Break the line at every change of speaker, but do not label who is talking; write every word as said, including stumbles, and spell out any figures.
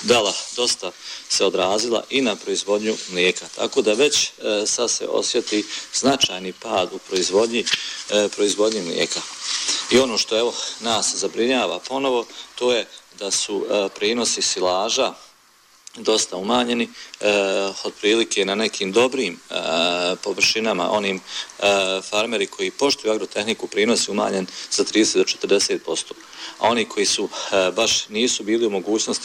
dala, dosta se odrazila i na proizvodnju mlijeka. Tako da već e, sad se osjeti značajni pad u proizvodnji, e, proizvodnji mlijeka. I ono što evo nas zabrinjava ponovo, to je da su e, prinosi silaža dosta umanjeni, e, otprilike na nekim dobrim e, površinama, onim e, farmeri koji poštuju agrotehniku, prinosi umanjen za trideset do četrdeset posto, a oni koji su e, baš nisu bili u mogućnosti